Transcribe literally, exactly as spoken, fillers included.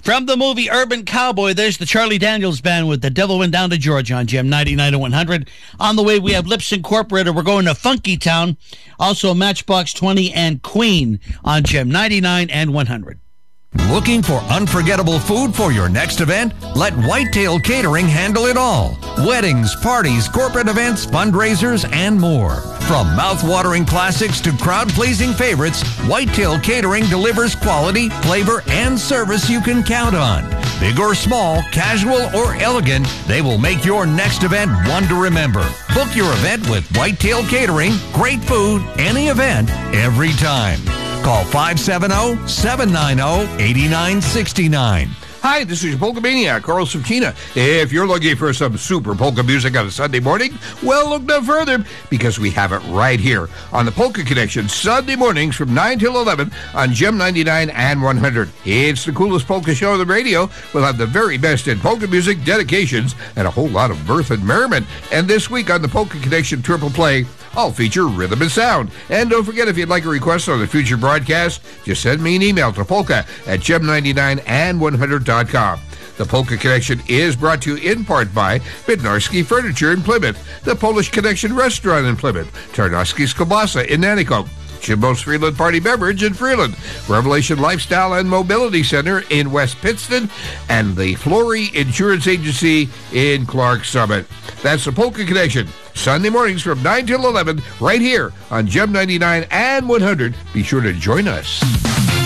From the movie Urban Cowboy, there's the Charlie Daniels Band with The Devil Went Down to Georgia on Gem ninety-nine and one hundred. On the way, we have Lips Incorporated. We're going to Funky Town. Also, Matchbox twenty and Queen on Gem ninety-nine and one hundred. Looking for unforgettable food for your next event? Let Whitetail Catering handle it all. Weddings, parties, corporate events, fundraisers, and more. From mouth-watering classics to crowd-pleasing favorites, Whitetail Catering delivers quality, flavor, and service you can count on. Big or small, casual or elegant, they will make your next event one to remember. Book your event with Whitetail Catering. Great food, any event, every time. Call five seven zero, seven nine zero, eight nine six nine. Hi, this is your Polka Maniac, Carl Subchina. If you're looking for some super polka music on a Sunday morning, well, look no further, because we have it right here on the Polka Connection, Sunday mornings from nine till eleven on Gem ninety-nine and one hundred. It's the coolest polka show on the radio. We'll have the very best in polka music, dedications, and a whole lot of mirth and merriment. And this week on the Polka Connection Triple Play, I'll feature Rhythm and Sound. And don't forget, if you'd like a request on the future broadcast, just send me an email to polka at gem ninety-nine and one hundred dot com. The Polka Connection is brought to you in part by Bednarski Furniture in Plymouth, the Polish Connection Restaurant in Plymouth, Tarnowski's Kielbasa in Nanticoke, Jimbo's Freeland Party Beverage in Freeland, Revelation Lifestyle and Mobility Center in West Pittston, and the Flory Insurance Agency in Clark Summit. That's the Polka Connection, Sunday mornings from nine till eleven, right here on Gem ninety-nine and one hundred. Be sure to join us.